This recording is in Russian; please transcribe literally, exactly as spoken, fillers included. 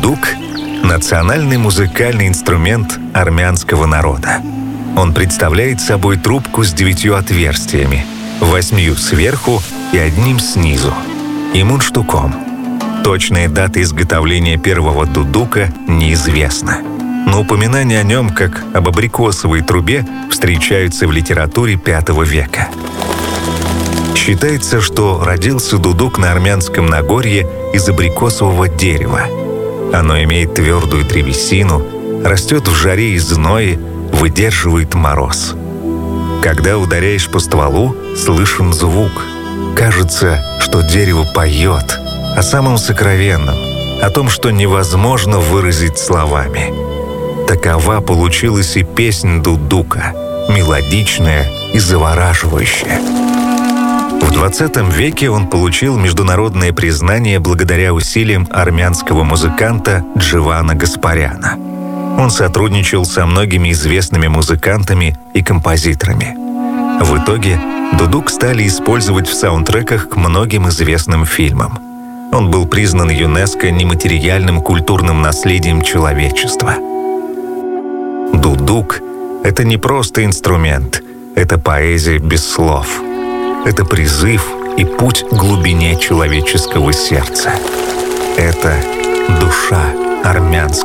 Дудук – национальный музыкальный инструмент армянского народа. Он представляет собой трубку с девятью отверстиями, восьмью сверху и одним снизу, и мундштуком. Точная дата изготовления первого дудука неизвестна, но упоминания о нем как об абрикосовой трубе встречаются в литературе пятого века. Считается, что родился дудук на армянском Нагорье из абрикосового дерева. Оно имеет твердую древесину, растет в жаре и зное, выдерживает мороз. Когда ударяешь по стволу, слышен звук. Кажется, что дерево поет о самом сокровенном, о том, что невозможно выразить словами. Такова получилась и песнь дудука, мелодичная и завораживающая. В двадцатом веке он получил международное признание благодаря усилиям армянского музыканта Дживана Гаспаряна. Он сотрудничал со многими известными музыкантами и композиторами. В итоге дудук стали использовать в саундтреках к многим известным фильмам. Он был признан ЮНЕСКО нематериальным культурным наследием человечества. Дудук — это не просто инструмент, это поэзия без слов. Это призыв и путь к глубине человеческого сердца. Это душа армянского